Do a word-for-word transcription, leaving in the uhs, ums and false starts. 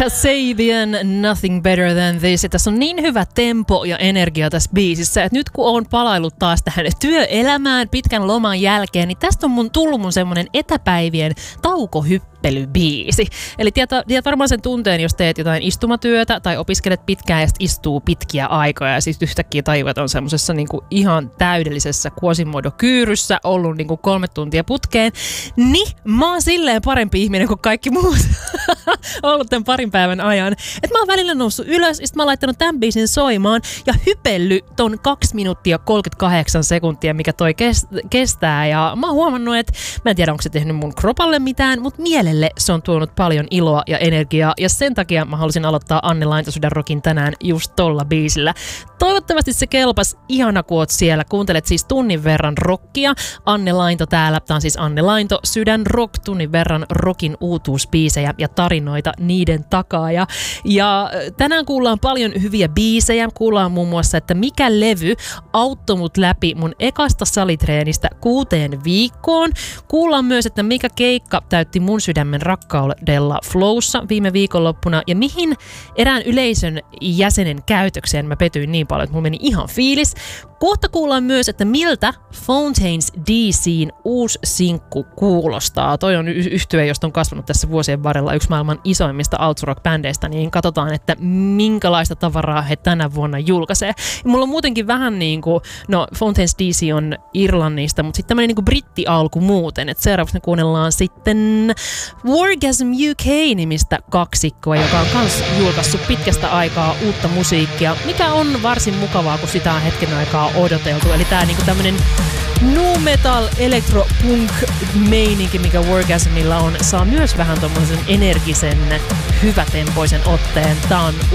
Kasabian, Nothing Better Than This. Ja tässä on niin hyvä tempo ja energia tässä biisissä, että nyt kun on palaillut taas tähän työelämään pitkän loman jälkeen, niin tästä on mun tullut mun semmonen etäpäivien taukohyppelybiisi. Eli tiedät, tiedät varmaan sen tunteen, jos teet jotain istumatyötä tai opiskelet pitkään ja sit istuu pitkiä aikoja ja siis yhtäkkiä tajuat on semmosessa niinku ihan täydellisessä Quasimodo-kyyryssä ollut niinku kolme tuntia putkeen. Niin mä oon silleen parempi ihminen kuin kaikki muut ollut tämän parin päivän ajan. Et mä oon välillä noussut ylös, sit mä oon laittanut tämän biisin soimaan ja hypelly ton kaksi minuuttia kolmekymmentäkahdeksan sekuntia, mikä toi kestää. Ja mä oon huomannut, että mä en tiedä, onko se tehnyt mun kropalle mitään, mutta mielelle se on tuonut paljon iloa ja energiaa. Ja sen takia mä halusin aloittaa Anne Lainto Sydän Rockin tänään just tolla biisillä. Toivottavasti se kelpas, ihana kun oot siellä. Kuuntelet siis tunnin verran rockia. Anne Lainto täällä. Tää on siis Anne Lainto Sydän Rock, tunnin verran rockin uutuusbiisejä ja tarinoita niiden takaa. Ja, ja tänään kuullaan paljon hyviä biisejä. Kuullaan muun muassa, että mikä levy auttoi mut läpi mun ekasta salitreenistä kuuteen viikkoon. Kuullaan myös, että mikä keikka täytti mun sydämen rakkaudella Flowssa viime viikonloppuna ja mihin erään yleisön jäsenen käytökseen mä petyin niin paljon, että mulla meni ihan fiilis. Kohta kuullaan myös, että miltä Fontaines D C:n uusi sinkku kuulostaa. Toi on y- yhtye, josta on kasvanut tässä vuosien varrella yksi maailman isoimmista alt-rock-bändeistä, niin katsotaan, että minkälaista tavaraa he tänä vuonna julkaisee. Ja mulla on muutenkin vähän niin kuin, no Fontaines D C on Irlannista, mutta sitten tämmöinen niin kuin britti-alku muuten. Et seuraavaksi me kuunnellaan sitten Wargasm U K-nimistä kaksikkoa, joka on kans julkaissut pitkästä aikaa uutta musiikkia, mikä on varsin mukavaa, kun sitä on hetken aikaa odoteltu. Eli tää niinku tämmönen nu metal electropunk meininki, mikä Wargasmilla on, saa myös vähän tommosen energisen, hyvätempoisen otteen. Tää on